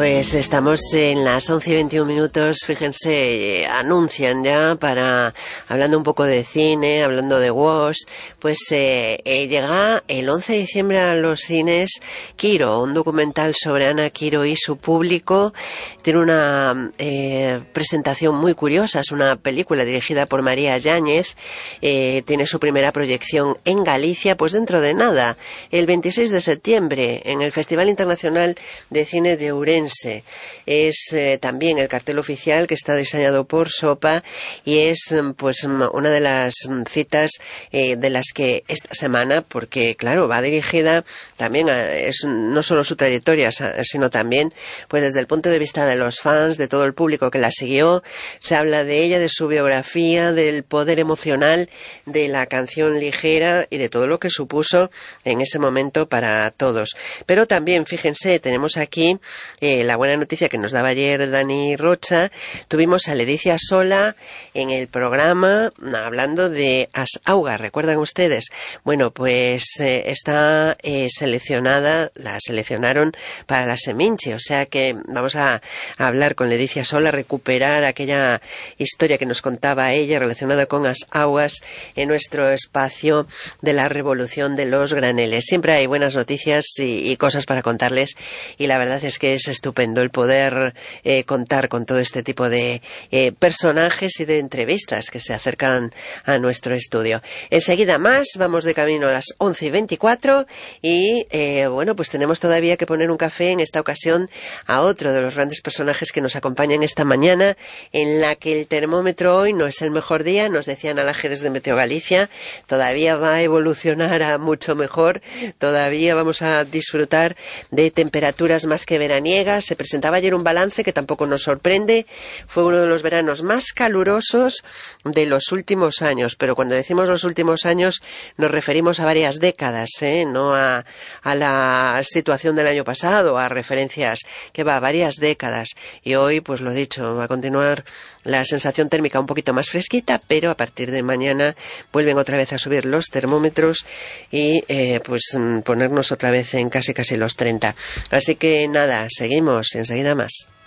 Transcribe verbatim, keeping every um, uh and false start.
Pues estamos en las once y veintiún minutos, fíjense, eh, anuncian ya para, hablando un poco de cine, hablando de W O S, pues eh, eh, llega el once de diciembre a los cines Quiro, un documental sobre Ana Quiro y su público. Tiene una eh, presentación muy curiosa, es una película dirigida por María Yáñez, eh, tiene su primera proyección en Galicia, pues dentro de nada, el veintiséis de septiembre, en el Festival Internacional de Cine de Ourense. Es eh, también el cartel oficial que está diseñado por Sopa y es pues una de las citas eh, de las que esta semana, porque claro, va dirigida también a, es no solo su trayectoria, sino también pues desde el punto de vista de los fans, de todo el público que la siguió. Se habla de ella, de su biografía, del poder emocional de la canción ligera y de todo lo que supuso en ese momento para todos. Pero también, fíjense, tenemos aquí eh, la buena noticia que nos daba ayer Dani Rocha. Tuvimos a Ledicia Sola en el programa hablando de As Augas, ¿recuerdan ustedes? Bueno, pues eh, está eh, seleccionada, la seleccionaron para la Seminci, o sea que vamos a, a hablar con Ledicia Sola, recuperar aquella historia que nos contaba ella relacionada con As Augas en nuestro espacio de la revolución de los graneles. Siempre hay buenas noticias y, y cosas para contarles, y la verdad es que es estupendo el poder eh, contar con todo este tipo de eh, personajes y de entrevistas que se acercan a nuestro estudio. Enseguida más, vamos de camino a las once y veinticuatro y eh, bueno, pues tenemos todavía que poner un café en esta ocasión a otro de los grandes personajes que nos acompañan esta mañana, en la que el termómetro hoy no es el mejor día, nos decían Alaje desde Meteo Galicia, todavía va a evolucionar a mucho mejor, todavía vamos a disfrutar de temperaturas más que veraniegas. Se presentaba ayer un balance que tampoco nos sorprende, fue uno de los veranos más calurosos de los últimos años, pero cuando decimos los últimos años nos referimos a varias décadas, ¿eh? No a, a la situación del año pasado, a referencias que va a varias décadas, y hoy, pues lo dicho, va a continuar la sensación térmica un poquito más fresquita, pero a partir de mañana vuelven otra vez a subir los termómetros y eh, pues ponernos otra vez en casi casi los treinta. Así que nada, seguimos enseguida más.